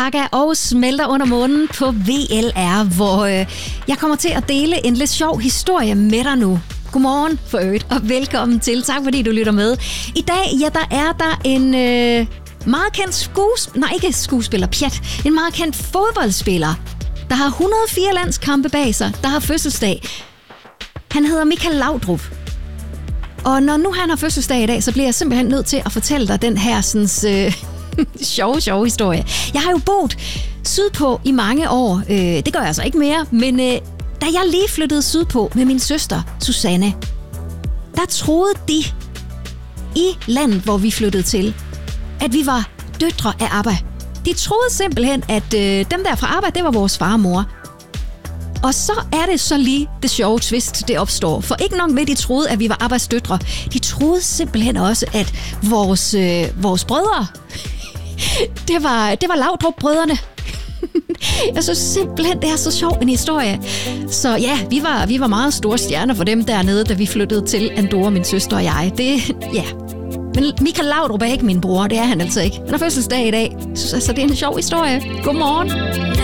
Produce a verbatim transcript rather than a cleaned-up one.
Gaga og Smelter under månen på V L R, hvor øh, jeg kommer til at dele en lidt sjov historie med dig nu. Godmorgen for øvrigt, og velkommen til. Tak fordi du lytter med. I dag, ja, der er der en øh, meget kendt skuespiller, nej ikke skuespiller, pjat, en meget kendt fodboldspiller, der har et hundrede og fire landskampe bag sig, der har fødselsdag. Han hedder Michael Laudrup. Og når nu han har fødselsdag i dag, så bliver jeg simpelthen nødt til at fortælle dig den her sådan, øh, sjove, sjove historie. Jeg har jo boet sydpå i mange år. Øh, det gør jeg altså ikke mere, men øh, da jeg lige flyttede sydpå med min søster Susanne, der troede de i landet, hvor vi flyttede til, at vi var døtre af ABBA. De troede simpelthen, at øh, dem der fra ABBA, det var vores far og mor. Og så er det så lige det sjove twist, det opstår. For ikke nok med, de troede, at vi var Abbas døtre. De troede simpelthen også, at vores, øh, vores brødre, det var, det var Laudrup-brødrene. Jeg synes simpelthen, det er så sjov en historie. Så ja, vi var, vi var meget store stjerner for dem dernede, da vi flyttede til Andorra, min søster og jeg. Det, ja. Men Michael Laudrup er ikke min bror, det er han altså ikke. Han har fødselsdag i dag, så, så det er en sjov historie. Godmorgen.